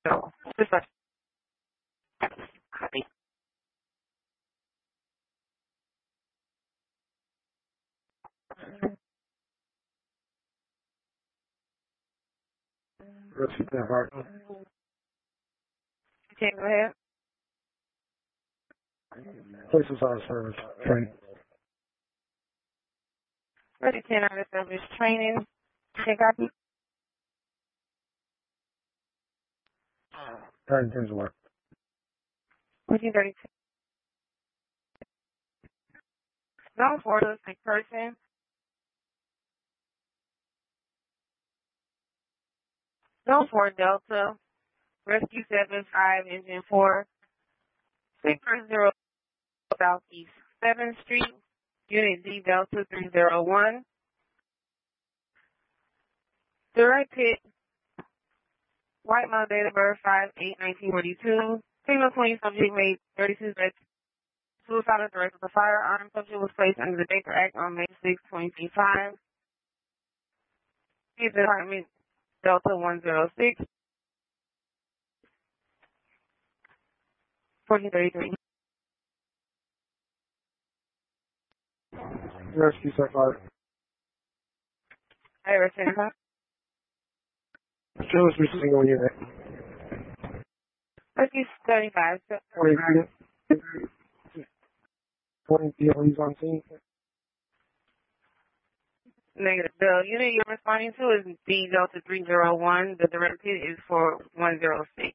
So, dispatch. Copy. Rescue 10 Heart. Okay, go ahead. Places out of service. Training. Rescue 10 out of service training. Okay, copy. Turning things away. 1432. Zone 4 to 6 person. Zone 4 Delta. Rescue 75 Engine 4. 630 Southeast 7th Street. Unit D Delta 301. Direct hit. White male date of birth 5/8/1942. Female 20 subject made 32 threats. Suicidal threats with a firearm. Subject was placed under the Baker Act on May 6, 2025. Chief Department Delta 106. 1433. Rescue 10 Heart. I understand. Show us your single unit. Rescue 75. 20 PLEs on scene. Negative. The unit you're responding to is D Delta 301. The direct hit is for 106.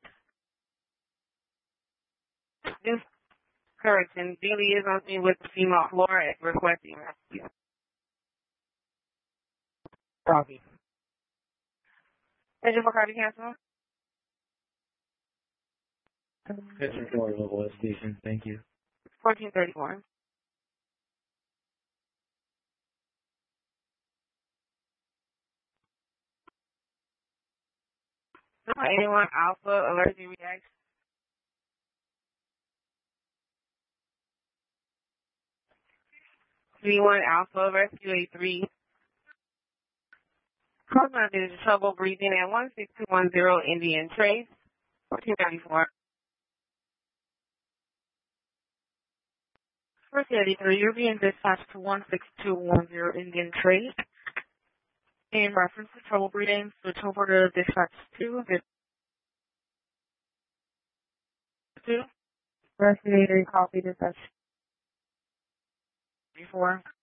This correction. Billy is on scene with the female floor at requesting rescue. Copy. Thank you for copy cancel. Pitcher for local station. Thank you. 1434. Number 81 Alpha allergic reaction. V1 Alpha Rescue A3. Program is trouble breathing at 16210 Indian Trace. 1494. 1483, you're being dispatched to 16210 Indian Trace. In reference to trouble breathing, switch over to dispatch 2. Rescue A3, copy dispatch. 34.